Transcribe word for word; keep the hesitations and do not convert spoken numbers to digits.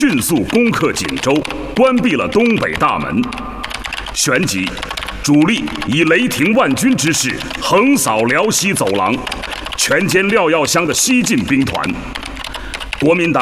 迅速攻克锦州，关闭了东北大门。旋即，主力以雷霆万钧之势横扫辽西走廊，全歼廖耀湘的西进兵团。国民党